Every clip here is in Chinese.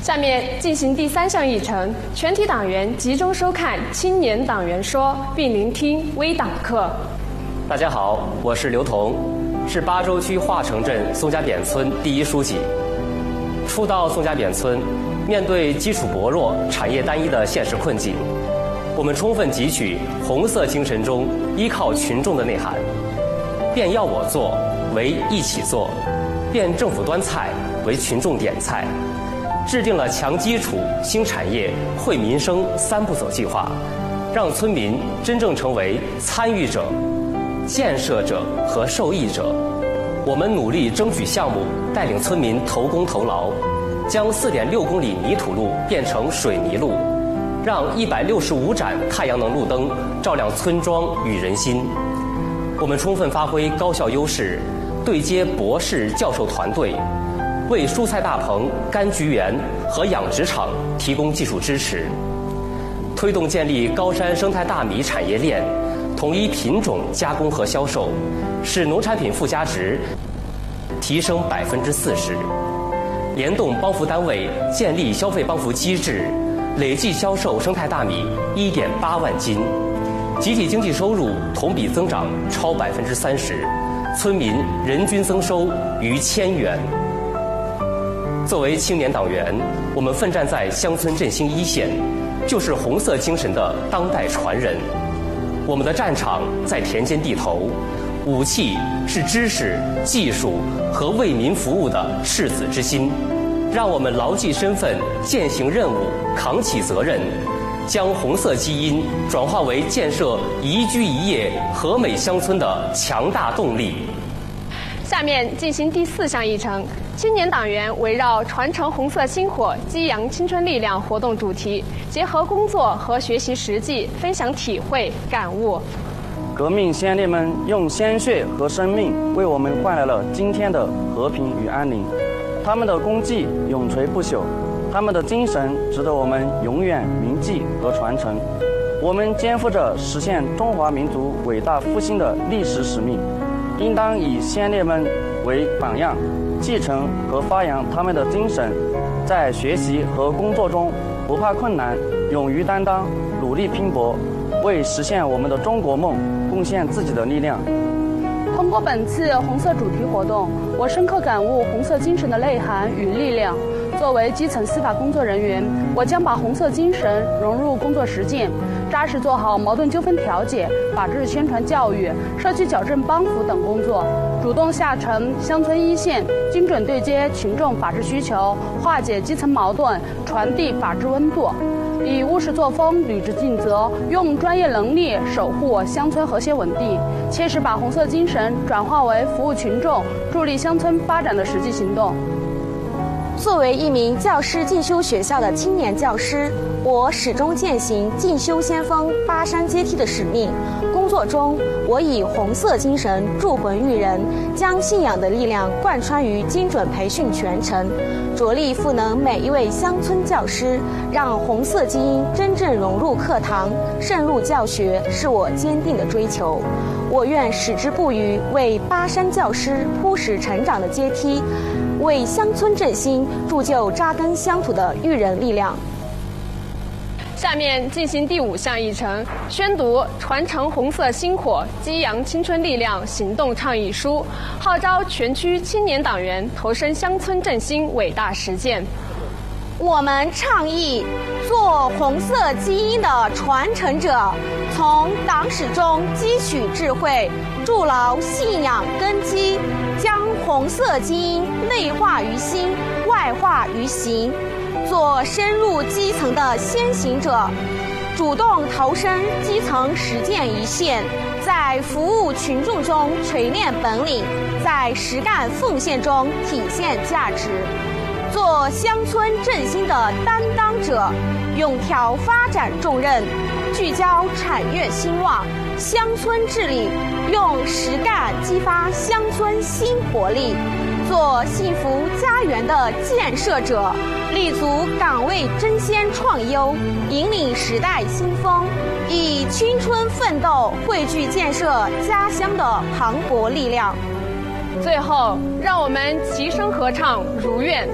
下面进行第3项议程，全体党员集中收看《青年党员说》，并聆听微党课。 大家好，我是刘彤，是巴州区化城镇宋家扁村第1书记。初到宋家扁村，面对基础薄弱、产业单一的现实困境，我们充分汲取红色精神中依靠群众的内涵，变要我做为一起做，变政府端菜为群众点菜，制定了强基础、兴产业、惠民生3步走计划，让村民真正成为参与者、建设者和受益者。我们努力争取项目，带领村民投工投劳，将4.6公里泥土路变成水泥路，让165盏太阳能路灯照亮村庄与人心。我们充分发挥高校优势，对接博士教授团队，为蔬菜大棚、柑橘园和养殖场提供技术支持，推动建立高山生态大米产业链，统一品种加工和销售，使农产品附加值提升40%。联动帮扶单位建立消费帮扶机制，累计销售生态大米1.8万斤，集体经济收入同比增长超30%，村民人均增收逾1000元。作为青年党员，我们奋战在乡村振兴一线，就是红色精神的当代传人。我们的战场在田间地头，武器是知识、技术和为民服务的赤子之心。让我们牢记身份，践行任务，扛起责任，将红色基因转化为建设宜居宜业和美乡村的强大动力。 下面进行第4项议程，青年党员围绕传承红色星火、激扬青春力量活动主题，结合工作和学习实际，分享体会感悟。 革命先烈们用鲜血和生命为我们换来了今天的和平与安宁，他们的功绩永垂不朽，他们的精神值得我们永远铭记和传承。我们肩负着实现中华民族伟大复兴的历史使命，应当以先烈们为榜样，继承和发扬他们的精神，在学习和工作中不怕困难，勇于担当，努力拼搏，为实现我们的中国梦贡献自己的力量。 通过本次红色主题活动，我深刻感悟红色精神的内涵与力量。作为基层司法工作人员，我将把红色精神融入工作实践，扎实做好矛盾纠纷调解、法治宣传教育、社区矫正帮扶等工作，主动下沉乡村一线，精准对接群众法治需求，化解基层矛盾，传递法治温度。以务实作风履职尽责，用专业能力守护乡村和谐稳定，切实把红色精神转化为服务群众、助力乡村发展的实际行动。 作为一名教师进修学校的青年教师，我始终践行进修先锋巴山阶梯的使命。工作中，我以红色精神铸魂育人，将信仰的力量贯穿于精准培训全程，着力赋能每一位乡村教师，让红色基因真正融入课堂、渗入教学，是我坚定的追求。我愿矢志不渝，为巴山教师铺实成长的阶梯，为乡村振兴铸就扎根乡土的育人力量。 下面进行第5项议程，宣读传承红色星火、激扬青春力量行动倡议书，号召全区青年党员投身乡村振兴伟大实践。 我们倡议做红色基因的传承者，从党史中汲取智慧，筑牢信仰根基，将红色基因内化于心，外化于行，做深入基层的先行者，主动投身基层实践一线，在服务群众中锤炼本领，在实干奉献中体现价值，做乡村振兴的担当者，勇挑发展重任，聚焦产业兴旺，乡村治理，用实干激发乡村新活力，做幸福家园的建设者，立足岗位争先创优，引领时代新风，以青春奋斗汇聚建设家乡的磅礴力量。 最后，让我们齐声合唱《如愿》。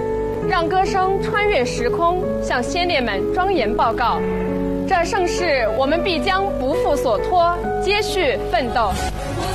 让歌声穿越时空，向先烈们庄严报告。这盛世，我们必将不负所托，接续奋斗。